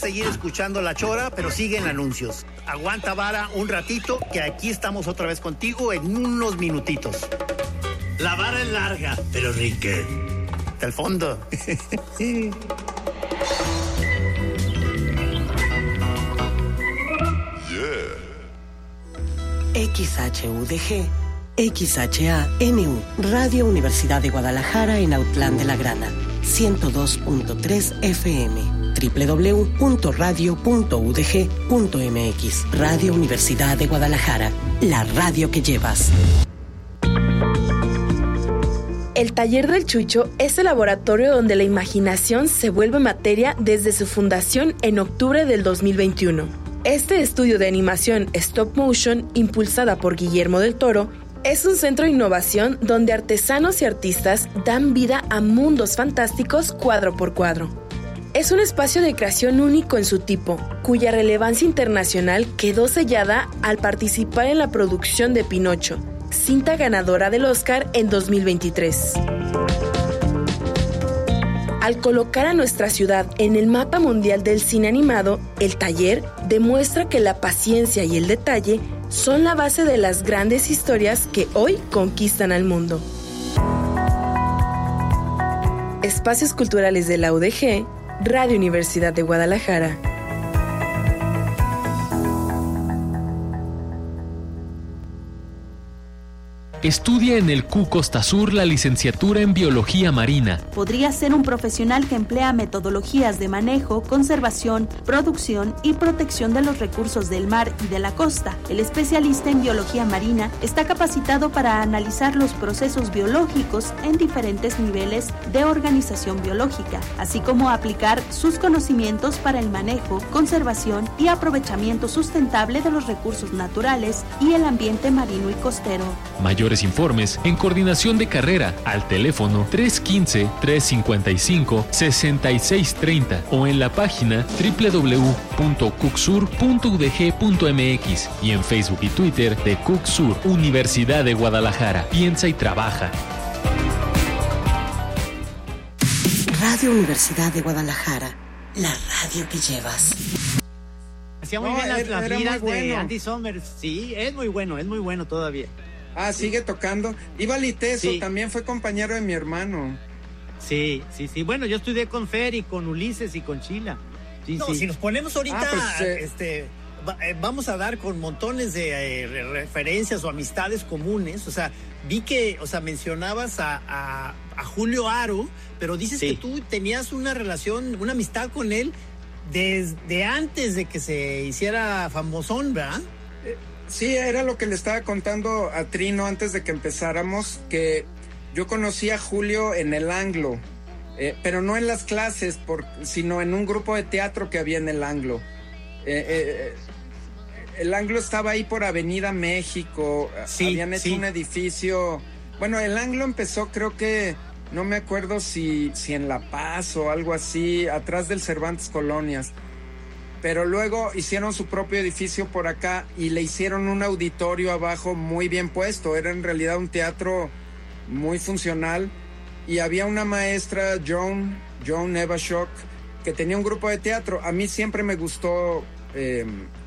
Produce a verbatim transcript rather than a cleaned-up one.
Seguir escuchando La Chora, pero siguen anuncios. Aguanta vara un ratito, que aquí estamos otra vez contigo en unos minutitos. La vara es larga, pero rica. Hasta el fondo. X H U D G, X H A N U, Radio Universidad de Guadalajara en Autlán de la Grana, ciento dos punto tres F M, doble u doble u doble u punto radio punto u d g punto m x. Radio Universidad de Guadalajara, la radio que llevas. El Taller del Chucho es el laboratorio donde la imaginación se vuelve materia desde su fundación en octubre del dos mil veintiuno. Este estudio de animación stop motion, impulsada por Guillermo del Toro, es un centro de innovación donde artesanos y artistas dan vida a mundos fantásticos cuadro por cuadro. Es un espacio de creación único en su tipo, cuya relevancia internacional quedó sellada al participar en la producción de Pinocho, cinta ganadora del Oscar en dos mil veintitrés. Al colocar a nuestra ciudad en el mapa mundial del cine animado, el taller demuestra que la paciencia y el detalle son la base de las grandes historias que hoy conquistan al mundo. Espacios Culturales de la U D G, Radio Universidad de Guadalajara. Estudia en el C U Costa Sur la licenciatura en Biología Marina. Podría ser un profesional que emplea metodologías de manejo, conservación, producción y protección de los recursos del mar y de la costa. El especialista en Biología Marina está capacitado para analizar los procesos biológicos en diferentes niveles de organización biológica, así como aplicar sus conocimientos para el manejo, conservación y aprovechamiento sustentable de los recursos naturales y el ambiente marino y costero. Mayores informes en coordinación de carrera al teléfono tres uno cinco, tres cinco cinco, seis seis tres cero o en la página doble u doble u doble u punto cucsur punto u d g punto m x y en Facebook y Twitter de Cucsur, Universidad de Guadalajara. Piensa y trabaja. Radio Universidad de Guadalajara, la radio que llevas. Hacía muy No, bien las, era- las era liras muy de bueno. Andy Summers. Sí, es muy bueno, es muy bueno todavía. Ah, sigue tocando. Iba Liteso, Sí. también fue compañero de mi hermano. Sí, sí, sí. Bueno, yo estudié con Fer y con Ulises y con Chila. Sí, No, sí. si nos ponemos ahorita, Ah, pues, eh. este, va- eh, vamos a dar con montones de eh, re- referencias o amistades comunes. O sea, vi que, o sea, mencionabas a, a, a Julio Aro, pero dices Sí. que tú tenías una relación, una amistad con él desde antes de que se hiciera famosón, ¿verdad? Sí, era lo que le estaba contando a Trino antes de que empezáramos, que yo conocí a Julio en el Anglo, eh, pero no en las clases, por, sino en un grupo de teatro que había en el Anglo. Eh, eh, el Anglo estaba ahí por Avenida México, Sí, habían hecho sí. un edificio. Bueno, el Anglo empezó, creo que, no me acuerdo si, si en La Paz o algo así, atrás del Cervantes Colonias. Pero luego hicieron su propio edificio por acá y le hicieron un auditorio abajo muy bien puesto. Era en realidad un teatro muy funcional. Y había una maestra, Joan, Joan Evashock, que tenía un grupo de teatro. A mí siempre me gustó eh,